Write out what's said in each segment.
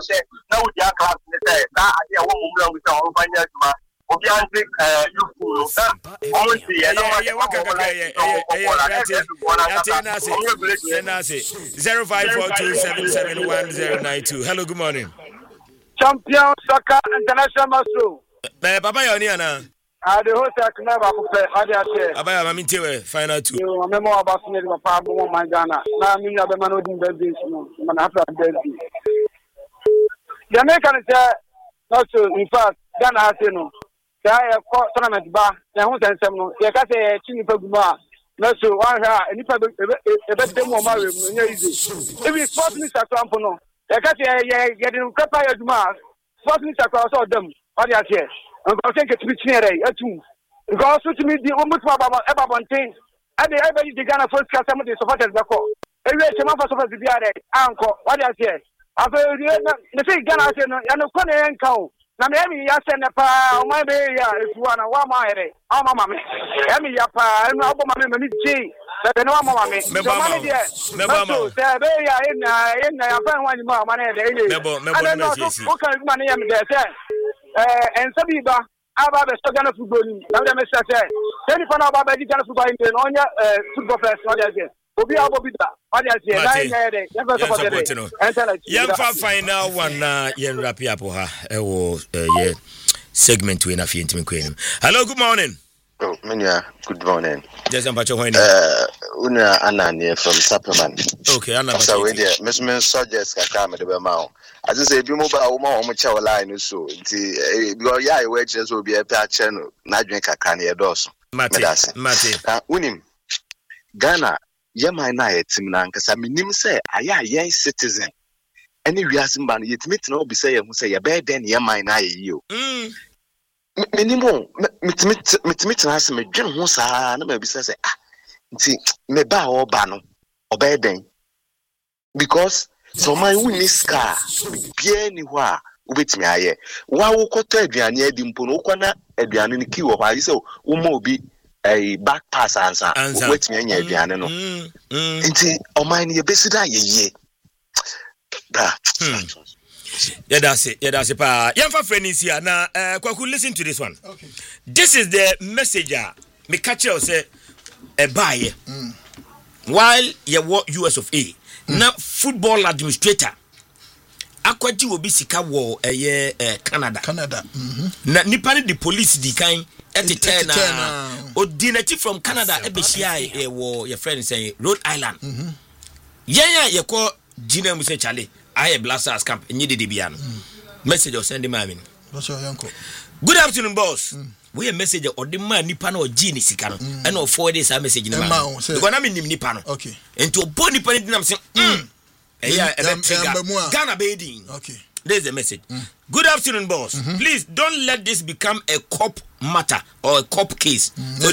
say now we are class say that idea what we will say on find out obi anti you fool on see and no 0542771092. Hello, good morning. Champion Soccer International Master. Papa ya oni ana. The host akna ba ko pe ade ate. Abaya ma mintewe final two. Yo memo abaso ne ba pa bo man Ghana. Na mi ya be man odin be no. Man after be. The American say also in fact Ghana has no. Say tournament ba, na hu sensem no. Ye ka say chini paguma. Na so wan ha ni pa be dem mo ma we no easy. Even sports minister Trump no. Ye ka say ye den kapa ya duma. Sports minister ko so dem. Ade ate. And I think it's between because to me, the almost about one thing. I everybody the Ghana first class, some of the supporters back home. Every time for supposed to be there, uncle, what I say. After the say Ghana, and no corner and cow. Now, maybe I send a pa, my baby, if you want to want my head. Oh, mamma, Emmy, Yapa, and no mamma, G. But no mamma, Member, in I find one more money. I don't know what kind of money I'm there. And Sabiba, about the Ghana football. Now, the Mr. said, telephone about the Ghana football in the football fest. What is it? Obi Abobida. What is it? Yamfa final one yen rapi apoha. Ye segment to enough intimate queen. Hello, good morning. Oh, Mania, good morning. Just am pacho when Una Anani from Supplement. Okay, Anna. So with the Mr. Soldiers can come at the Bemau. As I say, if you move a woman or mature line, so your yah wages will be a channel, not drink a canny a dos. Mate, Unim Ghana, Yamina, Timnankas, I mean, say, I young citizen. Any reason, but yet meet no be say, who say a bad then Yamina, you. Minimum, meet us, me dream once, I never say, me bow or bano, or bad then. Because so my uniska, be anywhere with me. I wow, quote Adrian, Edimpono, Adrian in the key of I so, be a back pass answer, wait me, Adrian. Indeed, or mine, your best ye. Yeah, that's it. Yamfa friend is here. Now, Kwaku, listen to this one. Okay. This is the messenger. Me catch you say a buyer. While you work US of A. Now, football administrator. Akwati will be sika war Canada. Na nipani the police di kind etitena. O dinati from Canada ebeshia wo your friend say Rhode Island. Yeah, you call Gina Muse Charlie. I have blasters camp in Yidibian. Message or send him. Good afternoon, boss. We a message or the man Nipano or Genie Sicano. And no 4 days I message in the man. When I'm in Nipano. Okay. And to a pony I'm saying, Ghana bathing. Okay. There's a message. Good afternoon, boss. Please don't let this become a cop matter or a cop case.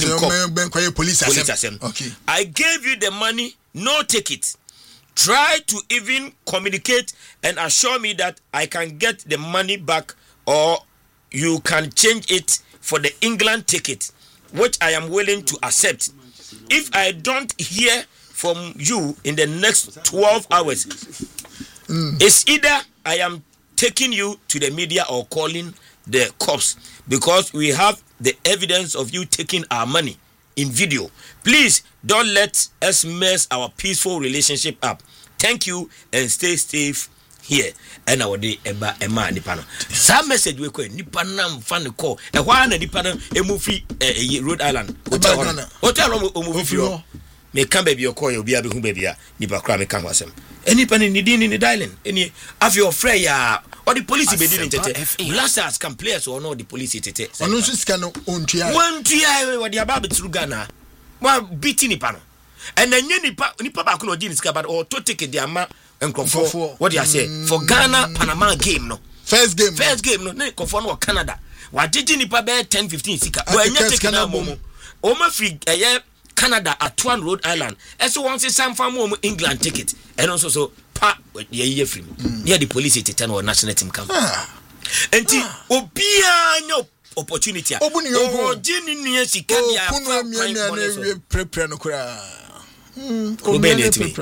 Police. Okay. I gave you the money, no take it. Try to even communicate and assure me that I can get the money back or you can change it for the England ticket, which I am willing to accept. If I don't hear from you in the next 12 hours, it's either I am taking you to the media or calling the cops because we have the evidence of you taking our money in video. Please don't let us mess our peaceful relationship up. Thank you and stay safe here. And our day Emma Nipano. Some message we call Nipanam fan call. And why Nipana a movie Rhode Island Hotel movie. May come baby your call, you'll be able to baby Nipa Crame Canvasem. Any penny in the island. Any of your Freya or the police be doing it. Blasters can players or no the police it. One tia what the about through Ghana. One beating Nipano. And then nipa ba kuno jini sika but or to take the ama enkrofo what you say for Ghana Panama game no first game no na konfo no Canada wa jiji nipa be 10-15 sika wa nya take na momo o ma free Canada at one Rhode Island eso won say some fam mo England ticket and also so pa ye free near the police it ten or national team camp enti obia nyo opportunity o jini ni sika dia prepare no kura Obe ni etimi.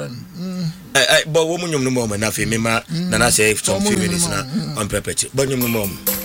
But wo mu nyum no mom na fe me ma na na say some few minutes na on perpetuate. But nyum no mom.